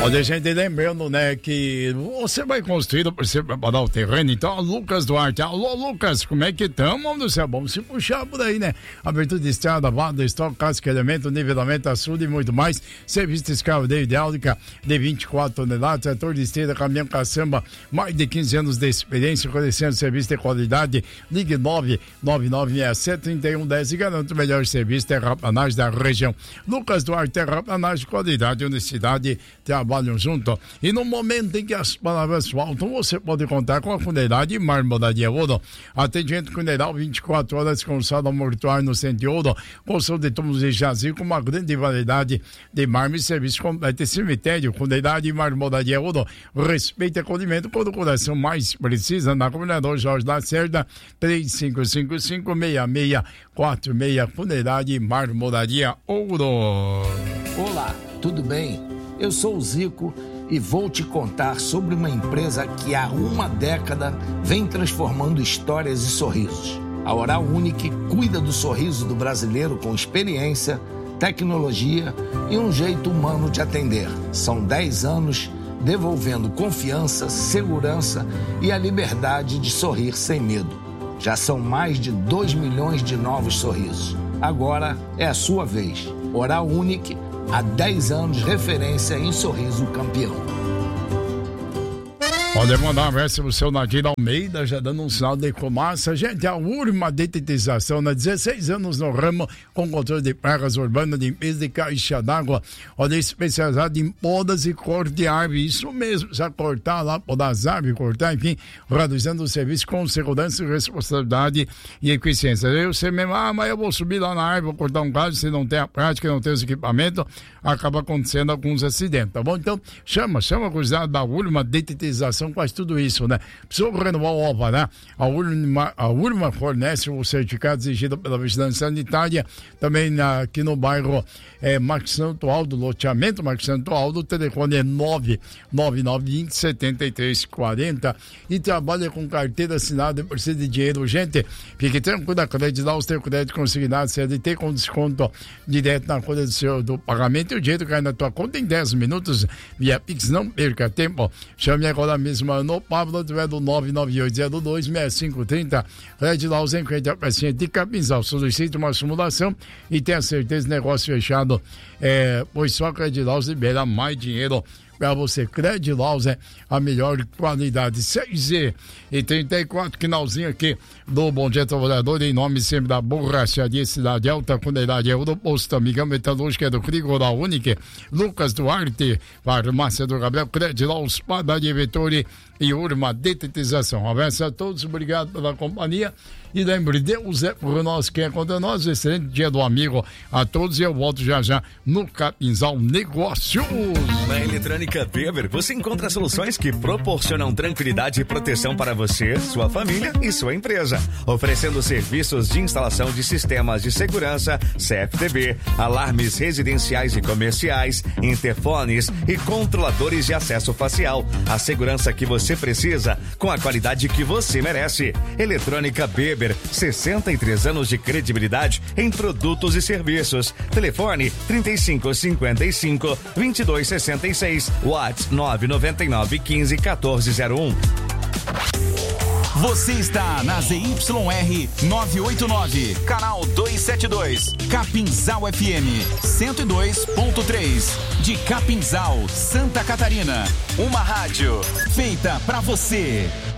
Olha, gente, lembrando, né, que você vai construir para você preparar o terreno. Então, Lucas Duarte. Alô, Lucas, como é que estamos? Do céu, vamos se puxar por aí, né? Abertura de estrada, vada, estoque, casca, elemento, nivelamento, açude e muito mais. Serviço de escavadeira hidráulica de 24 toneladas, trator de esteira, caminhão caçamba, mais de 15 anos de experiência, oferecendo serviço de qualidade. Ligue 99967-3110 e garanta o melhor serviço de terraplanagem da região. Lucas Duarte, terraplanagem, qualidade, honestidade, trabalham junto. E no momento em que as palavras faltam, você pode contar com a Funerária Marmoraria Ouro. Atendimento funeral 24 horas com sala mortuário no Centro de Ouro, construção de túmulos e jazigo com uma grande variedade de mármore e serviço completo e cemitério. Funerária Marmoraria Ouro. Respeito e acolhimento quando o coração mais precisa. Na Governador Jorge Lacerda, 3555-6646. Funerária Marmoraria Ouro. Olá, tudo bem? Eu sou o Zico e vou te contar sobre uma empresa que há uma década vem transformando histórias e sorrisos. A Oral Unique cuida do sorriso do brasileiro com experiência, tecnologia e um jeito humano de atender. São 10 anos devolvendo confiança, segurança e a liberdade de sorrir sem medo. Já são mais de 2 milhões de novos sorrisos. Agora é a sua vez. Oral Unique, há 10 anos, referência em sorriso campeão. Pode mandar um abraço pro seu Nadir Almeida, já dando um sinal de fumaça. Gente, a Urma Detetização, 16 anos no ramo, com controle de pragas urbanas, limpeza de caixa d'água, olha, especializado em podas e corte de árvore. Isso mesmo, já cortar lá, podar as árvores, cortar, enfim, realizando o serviço com segurança, responsabilidade e eficiência. Eu sei mesmo, mas eu vou subir lá na árvore, vou cortar um galho, se não tem a prática, não tem os equipamentos, acaba acontecendo alguns acidentes, tá bom? Então, chama a cruzada da Urma Detetização, faz tudo isso, né? Precisa renovar o OPA, né? A Urma fornece o certificado exigido pela Vigilância Sanitária, também aqui no bairro Marcos Santo Aldo, loteamento Marcos Santo Aldo, o telefone é 99920-7340 e trabalha com carteira assinada e precisa de dinheiro. Gente, fique tranquilo, a Credilaus tem o crédito consignado CLT com desconto direto na conta do pagamento e o dinheiro cai na tua conta em 10 minutos via Pix. Não perca tempo, chame agora mesmo no Pablo, através do 998026530. Credilaus em frente à pracinha de Capinzal. Solicite uma simulação e tenha certeza, negócio fechado, pois só Credilaus libera mais dinheiro para você. Credilaus é a melhor qualidade. 6h34, finalzinho aqui do Bom Dia Trabalhador, em nome sempre da Borracharia Cidade Alta, Funerária Ouro, Posto Amigão Metalúrgica do Frigoral Unique, Lucas Duarte, Farmácia do Gabriel, Credilaus, Padaria Vettori e Urma Detetização. Um abraço a todos, obrigado pela companhia. E lembre, Deus é por nós, quem é contra nós. Excelente dia do amigo a todos e eu volto já no Capinzal Negócios. Na Eletrônica Weber você encontra soluções que proporcionam tranquilidade e proteção para você, sua família e sua empresa, oferecendo serviços de instalação de sistemas de segurança, CFTB, alarmes residenciais e comerciais, interfones e controladores de acesso facial. A segurança que você precisa com a qualidade que você merece. Eletrônica Weber, 63 anos de credibilidade em produtos e serviços. Telefone 3555-2266, WhatsApp 99915-1401. Você está na ZYR 989, canal 272, Capinzal FM 102.3, de Capinzal, Santa Catarina. Uma rádio feita pra você.